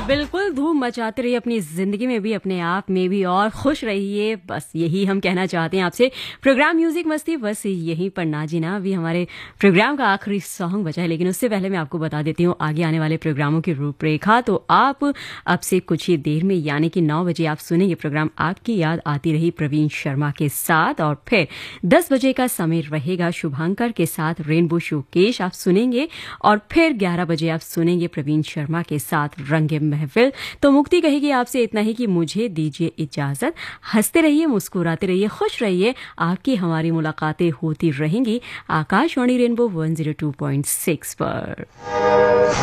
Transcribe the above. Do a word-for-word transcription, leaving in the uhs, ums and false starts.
बिल्कुल धूम मचाते रहिए अपनी ज़िंदगी में भी, अपने आप में भी, और खुश रहिए। बस यही हम कहना चाहते हैं आपसे। प्रोग्राम म्यूजिक मस्ती बस यहीं पर ना जीना। अभी हमारे प्रोग्राम का आखिरी सॉन्ग बचा है, लेकिन उससे पहले मैं आपको बता देती हूँ आगे आने वाले प्रोग्रामों की रूपरेखा। तो आप अब से कुछ ही देर में यानी कि नौ बजे आप सुनेंगे प्रोग्राम आपकी याद आती रही प्रवीण शर्मा के साथ, और फिर दस बजे का समय रहेगा शुभांकर के साथ रेनबो शोकेश आप सुनेंगे, और फिर ग्यारह बजे आप सुनेंगे प्रवीण शर्मा के साथ रंगे महफिल। तो मुक्ति कहेगी आपसे इतना ही कि मुझे दीजिए इजाजत। हंसते रहिए, मुस्कुराते रहिए, खुश रहिए। आपकी हमारी मुलाकातें होती रहेंगी Akashvani rainbow one zero two point six पर।